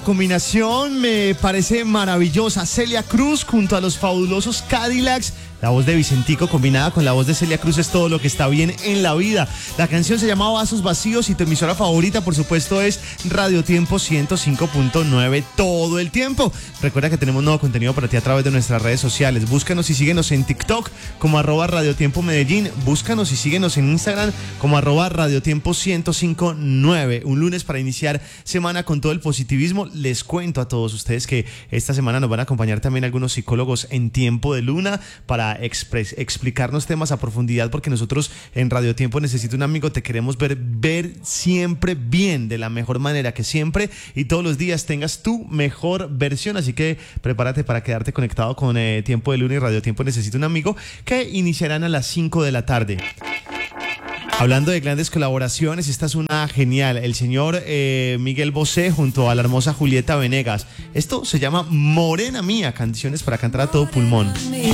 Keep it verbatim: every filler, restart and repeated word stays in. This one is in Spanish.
Combinación me parece maravillosa. Celia Cruz junto a los fabulosos Cadillacs. La voz de Vicentico combinada con la voz de Celia Cruz es todo lo que está bien en la vida. La canción se llama Vasos Vacíos y tu emisora favorita, por supuesto, es Radio Tiempo ciento cinco punto nueve todo el tiempo. Recuerda que tenemos nuevo contenido para ti a través de nuestras redes sociales. Búscanos y síguenos en TikTok como arroba Radio Tiempo Medellín. Búscanos y síguenos en Instagram como arroba Radio Tiempo ciento cinco punto nueve. Un lunes para iniciar semana con todo el positivismo. Les cuento a todos ustedes que esta semana nos van a acompañar también algunos psicólogos en Tiempo de Luna para Expres, explicarnos temas a profundidad, porque nosotros en Radio Tiempo Necesito un Amigo te queremos ver, ver siempre bien, de la mejor manera, que siempre y todos los días tengas tu mejor versión. Así que prepárate para quedarte conectado con eh, Tiempo de Luna y Radio Tiempo Necesito un Amigo, que iniciarán a las cinco de la tarde. Hablando de grandes colaboraciones, esta es una genial. El señor eh, Miguel Bosé junto a la hermosa Julieta Venegas. Esto se llama Morena Mía, canciones para cantar a todo pulmón.